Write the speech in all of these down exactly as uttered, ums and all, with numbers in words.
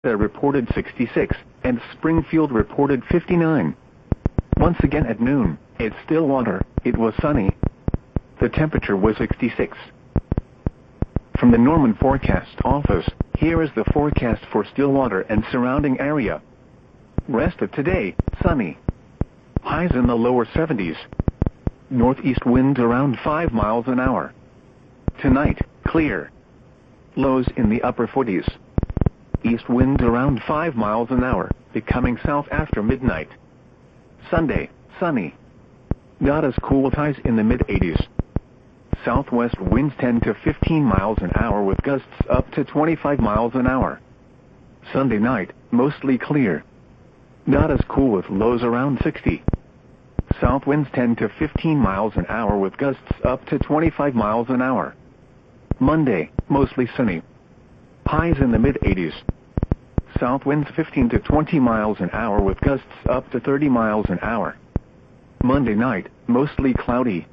Tulsa reported sixty-six, and Springfield reported fifty-nine. Once again at noon, at Stillwater, it was sunny. The temperature was sixty-six. From the Norman Forecast Office, here is the forecast for Stillwater and surrounding area. Rest of today, sunny. Highs in the lower seventies. Northeast winds around five miles an hour. Tonight, clear. Lows in the upper forties. East winds around five miles an hour, becoming south after midnight. Sunday, sunny. Not as cool with highs in the mid-eighties. Southwest winds ten to fifteen miles an hour with gusts up to twenty-five miles an hour. Sunday night, mostly clear. Not as cool with lows around sixty. South winds ten to fifteen miles an hour with gusts up to twenty-five miles an hour. Monday, mostly sunny. Highs in the mid-eighties. South winds fifteen to twenty miles an hour with gusts up to thirty miles an hour. Monday night, mostly cloudy.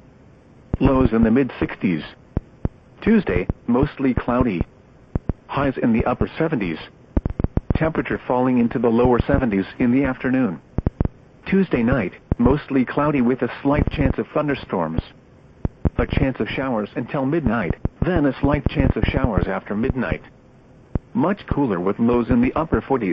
Lows in the mid-sixties. Tuesday, mostly cloudy. Highs in the upper seventies. Temperature falling into the lower seventies in the afternoon. Tuesday night, mostly cloudy with a slight chance of thunderstorms. A chance of showers until midnight, then a slight chance of showers after midnight. Much cooler with lows in the upper forties.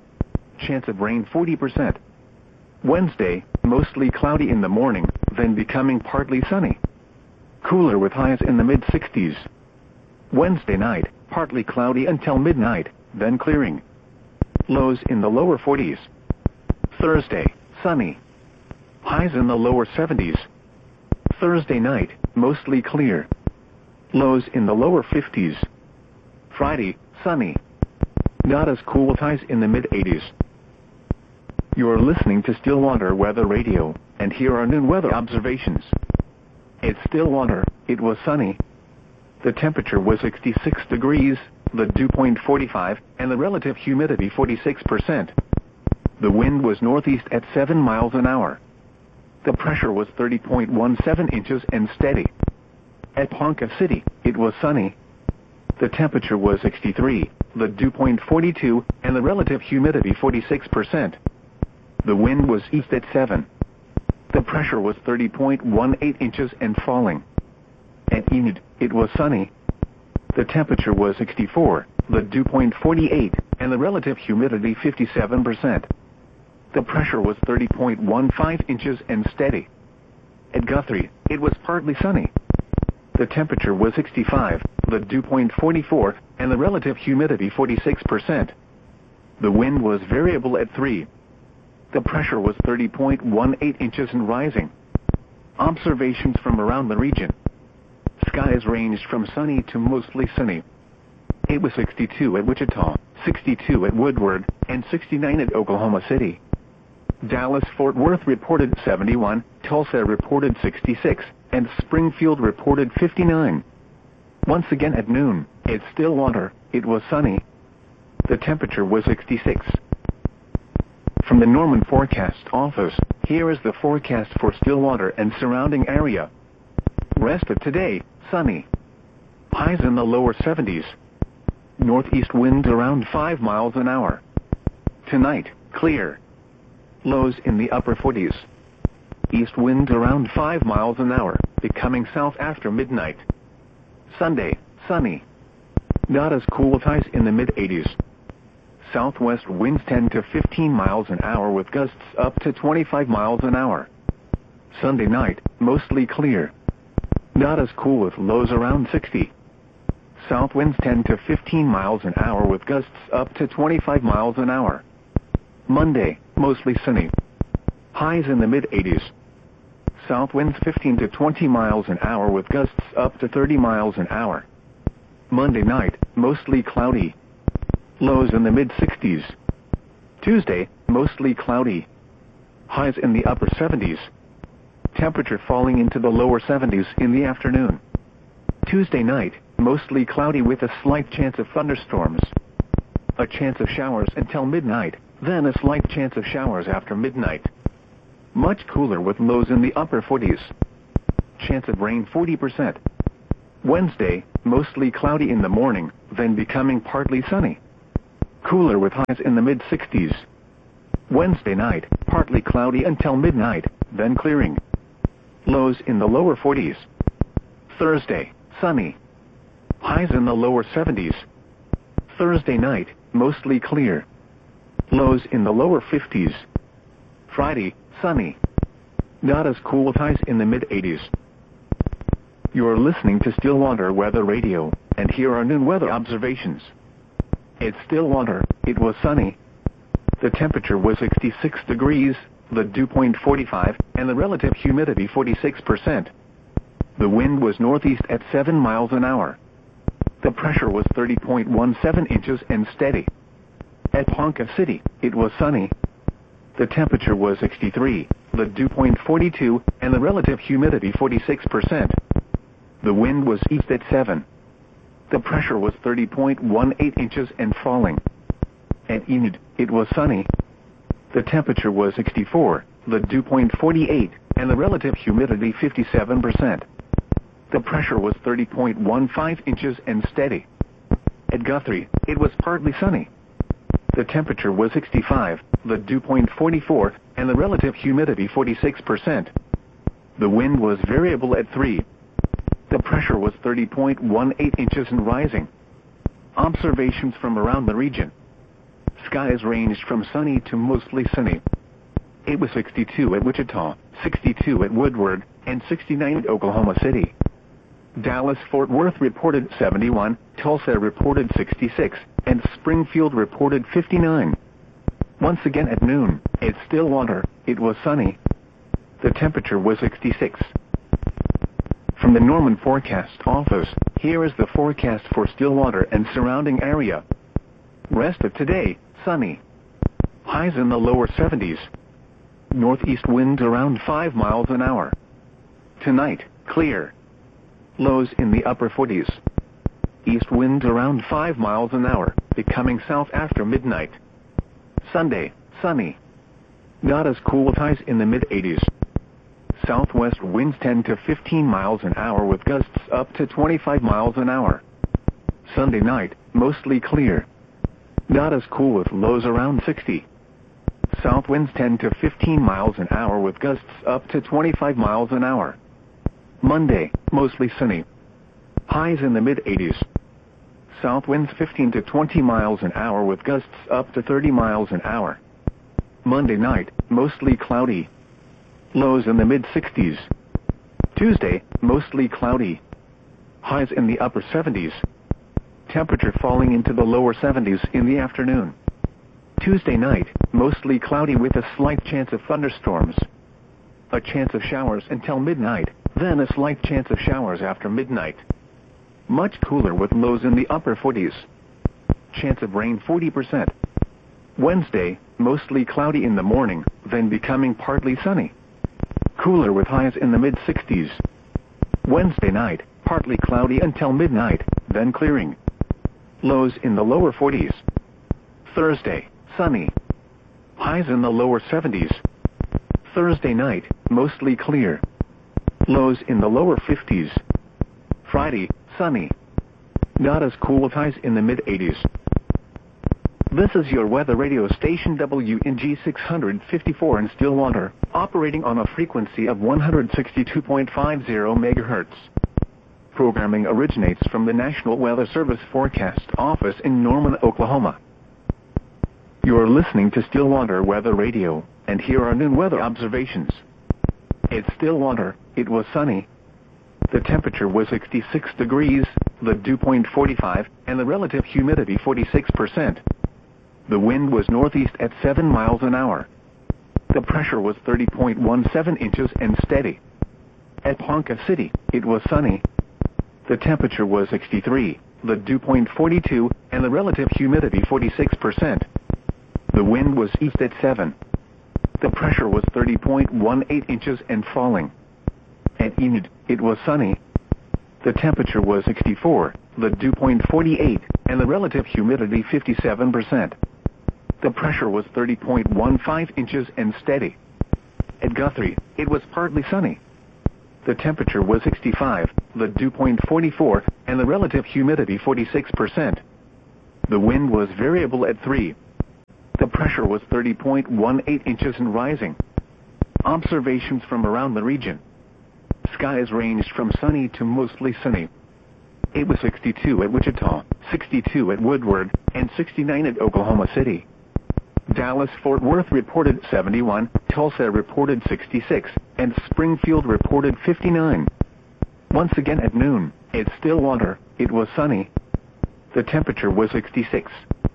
Chance of rain forty percent. Wednesday, mostly cloudy in the morning, then becoming partly sunny. Cooler with highs in the mid-sixties. Wednesday night, partly cloudy until midnight, then clearing. Lows in the lower forties. Thursday, sunny. Highs in the lower seventies. Thursday night, mostly clear. Lows in the lower fifties. Friday, sunny. Not as cool with highs in the mid-eighties. You're listening to Stillwater Weather Radio, and here are noon weather observations. At Stillwater, it was sunny. The temperature was sixty-six degrees, the dew point forty-five, and the relative humidity forty-six percent. The wind was northeast at seven miles an hour. The pressure was thirty point one seven inches and steady. At Ponca City, it was sunny. The temperature was sixty-three, the dew point forty-two, and the relative humidity forty-six percent. The wind was east at seven. The pressure was thirty point one eight inches and falling. At Enid, it was sunny. The temperature was sixty-four, the dew point forty-eight, and the relative humidity fifty-seven percent. The pressure was thirty point one five inches and steady. At Guthrie, it was partly sunny. The temperature was sixty-five, the dew point forty-four, and the relative humidity forty-six percent. The wind was variable at three. The pressure was thirty point one eight inches and rising. Observations from around the region. Skies ranged from sunny to mostly sunny. It was sixty-two at Wichita, sixty-two at Woodward, and sixty-nine at Oklahoma City. Dallas-Fort Worth reported seventy-one, Tulsa reported sixty-six, and Springfield reported fifty-nine. Once again at noon, at Stillwater, it was sunny. The temperature was sixty-six. From the Norman Forecast Office, here is the forecast for Stillwater and surrounding area. Rest of today, sunny. Highs in the lower seventies. Northeast winds around five miles an hour. Tonight, clear. Lows in the upper forties. East winds around five miles an hour, becoming south after midnight. Sunday, sunny. Not as cool with highs in the mid-eighties. Southwest winds ten to fifteen miles an hour with gusts up to twenty-five miles an hour. Sunday night, mostly clear. Not as cool with lows around sixty. South winds ten to fifteen miles an hour with gusts up to twenty-five miles an hour. Monday, mostly sunny. Highs in the mid-eighties. South winds fifteen to twenty miles an hour with gusts up to thirty miles an hour. Monday night, mostly cloudy. Lows in the mid-sixties. Tuesday, mostly cloudy. Highs in the upper seventies. Temperature falling into the lower seventies in the afternoon. Tuesday night, mostly cloudy with a slight chance of thunderstorms. A chance of showers until midnight, then a slight chance of showers after midnight. Much cooler with lows in the upper forties. Chance of rain forty percent. Wednesday, mostly cloudy in the morning, then becoming partly sunny. cooler with highs in the mid sixties. Wednesday night, partly cloudy until midnight, then clearing. Lows in the lower forties. Thursday, sunny. Highs in the lower seventies. Thursday night, mostly clear. Lows in the lower fifties. Friday, sunny. Not as cool with highs in the mid eighties. You're listening to Stillwater Weather Radio, and here are noon weather observations. It's Stillwater, it was sunny. The temperature was sixty-six degrees, the dew point forty-five, and the relative humidity forty-six percent. The wind was northeast at seven miles an hour. The pressure was thirty point one seven inches and steady. At Ponca City, it was sunny. The temperature was sixty-three, the dew point forty-two, and the relative humidity forty-six percent. The wind was east at seven. The pressure was thirty point one eight inches and falling. At Enid, it was sunny. The temperature was sixty-four, the dew point forty-eight, and the relative humidity fifty-seven percent. The pressure was thirty point one five inches and steady. At Guthrie, it was partly sunny. The temperature was sixty-five, the dew point forty-four, and the relative humidity forty-six percent. The wind was variable at three. The pressure was thirty point one eight inches and rising. Observations from around the region. Skies ranged from sunny to mostly sunny. It was sixty-two at Wichita, sixty-two at Woodward, and sixty-nine at Oklahoma City. Dallas-Fort Worth reported seventy-one, Tulsa reported sixty-six, and Springfield reported fifty-nine. Once again at noon, at Stillwater, it was sunny. The temperature was sixty-six. From the Norman Forecast Office, here is the forecast for Stillwater and surrounding area. Rest of today, sunny. Highs in the lower seventies. Northeast winds around five miles an hour. Tonight, clear. Lows in the upper forties. East winds around five miles an hour, becoming south after midnight. Sunday, sunny. Not as cool with highs in the mid eighties. Southwest winds ten to fifteen miles an hour with gusts up to twenty-five miles an hour. Sunday night, mostly clear. Not as cool with lows around sixty. South winds ten to fifteen miles an hour with gusts up to twenty-five miles an hour. Monday, mostly sunny. Highs in the mid eighties. South winds fifteen to twenty miles an hour with gusts up to thirty miles an hour. Monday night, mostly cloudy. Lows in the mid sixties. Tuesday, mostly cloudy. Highs in the upper seventies. Temperature falling into the lower seventies in the afternoon. Tuesday night, mostly cloudy with a slight chance of thunderstorms. A chance of showers until midnight, then a slight chance of showers after midnight. Much cooler with lows in the upper forties. Chance of rain forty percent. Wednesday, mostly cloudy in the morning, then becoming partly sunny. Cooler with highs in the mid sixties. Wednesday night, partly cloudy until midnight, then clearing. Lows in the lower forties. Thursday, sunny. Highs in the lower seventies. Thursday night, mostly clear. Lows in the lower fifties. Friday, sunny. Not as cool with highs in the mid eighties. This is your weather radio station W N G six fifty-four in Stillwater, operating on a frequency of one hundred sixty-two point five zero megahertz. Programming originates from the National Weather Service Forecast Office in Norman, Oklahoma. You're listening to Stillwater Weather Radio, and here are noon weather observations. At Stillwater, it was sunny. The temperature was sixty-six degrees, the dew point forty-five, and the relative humidity forty-six percent. The wind was northeast at seven miles an hour. The pressure was thirty point one seven inches and steady. At Ponca City, it was sunny. The temperature was sixty-three, the dew point forty-two, and the relative humidity forty-six percent. The wind was east at seven. The pressure was thirty point one eight inches and falling. At Enid, it was sunny. The temperature was sixty-four, the dew point forty-eight, and the relative humidity fifty-seven percent. The pressure was thirty point one five inches and steady. At Guthrie, it was partly sunny. The temperature was sixty-five, the dew point forty-four, and the relative humidity forty-six percent. The wind was variable at three. The pressure was thirty point one eight inches and rising. Observations from around the region. Skies ranged from sunny to mostly sunny. It was sixty-two at Wichita, sixty-two at Woodward, and sixty-nine at Oklahoma City. Dallas-Fort Worth reported seventy-one, Tulsa reported sixty-six, and Springfield reported fifty-nine. Once again at noon, at Stillwater, it was sunny. The temperature was sixty-six.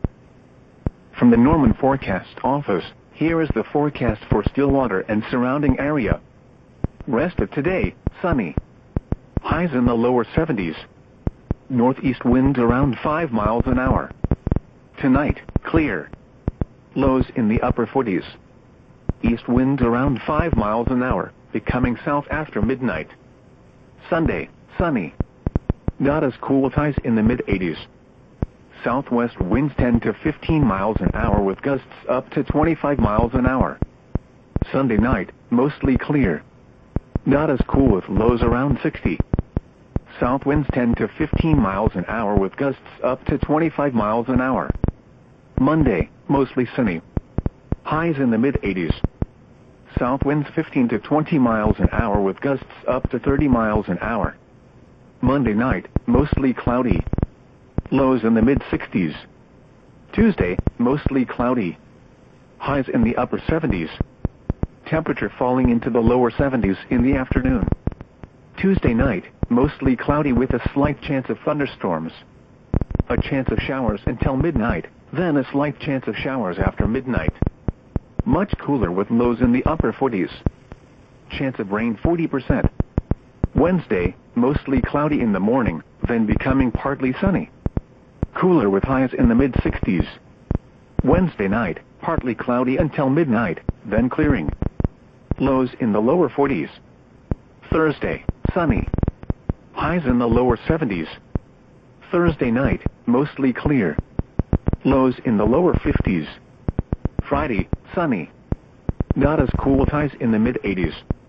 From the Norman Forecast Office, here is the forecast for Stillwater and surrounding area. Rest of today, sunny. Highs in the lower seventies. Northeast winds around five miles an hour. Tonight, clear. Lows in the upper forties. East winds around five miles an hour, becoming south after midnight. Sunday, sunny. Not as cool, with highs in the mid-eighties. Southwest winds ten to fifteen miles an hour with gusts up to twenty-five miles an hour. Sunday night, mostly clear. Not as cool, with lows around sixty. South winds ten to fifteen miles an hour with gusts up to twenty-five miles an hour. Monday, mostly sunny. Highs in the mid-eighties. South winds fifteen to twenty miles an hour with gusts up to thirty miles an hour. Monday night, mostly cloudy. Lows in the mid-sixties. Tuesday, mostly cloudy. Highs in the upper seventies. Temperature falling into the lower seventies in the afternoon. Tuesday night, mostly cloudy with a slight chance of thunderstorms. A chance of showers until midnight, then a slight chance of showers after midnight. Much cooler with lows in the upper forties. Chance of rain forty percent. Wednesday, mostly cloudy in the morning, then becoming partly sunny. Cooler with highs in the mid-sixties. Wednesday night, partly cloudy until midnight, then clearing. Lows in the lower forties. Thursday, sunny. Highs in the lower seventies. Thursday night, mostly clear. Lows in the lower fifties. Friday, sunny. Not as cool, with highs in the mid-eighties.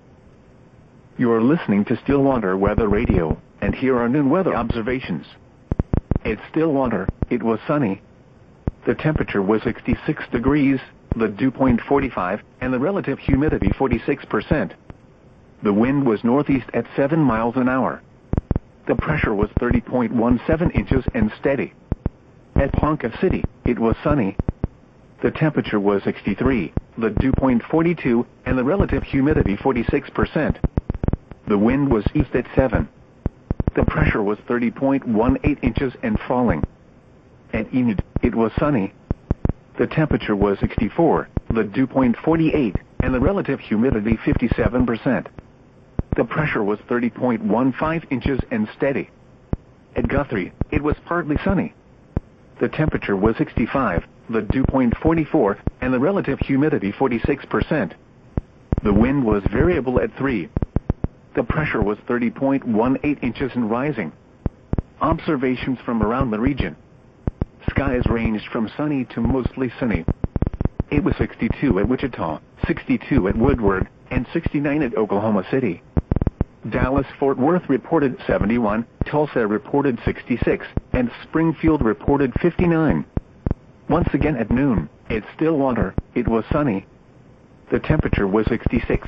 You are listening to Stillwater Weather Radio, and here are noon weather observations. At Stillwater, it was sunny. The temperature was sixty-six degrees, the dew point forty-five, and the relative humidity forty-six percent. The wind was northeast at seven miles an hour. The pressure was thirty point one seven inches and steady. At Ponca City, it was sunny. The temperature was sixty-three, the dew point forty-two, and the relative humidity forty-six percent. The wind was east at seven. The pressure was thirty point one eight inches and falling. At Enid, it was sunny. The temperature was sixty-four, the dew point forty-eight, and the relative humidity fifty-seven percent. The pressure was thirty point one five inches and steady. At Guthrie, it was partly sunny. The temperature was sixty-five, the dew point forty-four, and the relative humidity forty-six percent. The wind was variable at three. The pressure was thirty point one eight inches and rising. Observations from around the region. Skies ranged from sunny to mostly sunny. It was sixty-two at Wichita, sixty-two at Woodward, and sixty-nine at Oklahoma City. Dallas-Fort Worth reported seventy-one, Tulsa reported sixty-six, and Springfield reported fifty-nine. Once again at noon, at Stillwater, it was sunny. The temperature was sixty-six.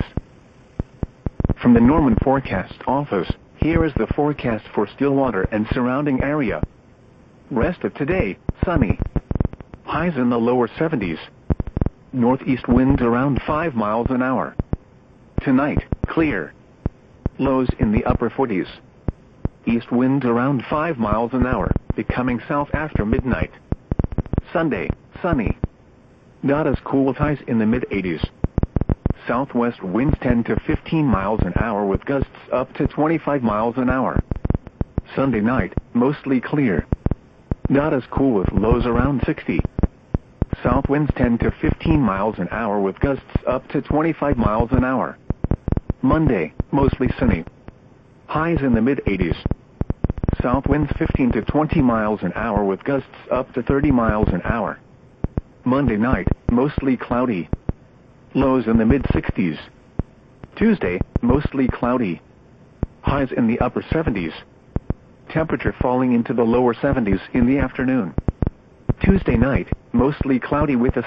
From the Norman Forecast Office, here is the forecast for Stillwater and surrounding area. Rest of today, sunny. Highs in the lower seventies. Northeast winds around five miles an hour. Tonight, clear. Lows in the upper forties. East winds around five miles an hour, becoming south after midnight. Sunday, sunny. Not as cool, with highs in the mid-eighties. Southwest winds ten to fifteen miles an hour with gusts up to twenty-five miles an hour. Sunday night, mostly clear. Not as cool, with lows around sixty. South winds ten to fifteen miles an hour with gusts up to twenty-five miles an hour. Monday, mostly sunny. Highs in the mid-eighties. South winds fifteen to twenty miles an hour with gusts up to thirty miles an hour. Monday night, mostly cloudy. Lows in the mid-sixties. Tuesday, mostly cloudy. Highs in the upper seventies. Temperature falling into the lower seventies in the afternoon. Tuesday night, mostly cloudy with a